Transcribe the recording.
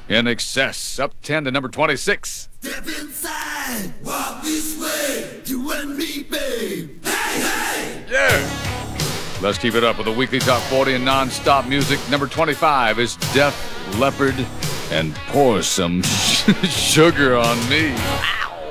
In Excess, up 10 to number 26. Step inside, walk this way, you and me, babe. Hey, hey! Yeah! Let's keep it up with the weekly top 40 and non-stop music. Number 25 is Def Leppard and Pour Some Sugar on Me.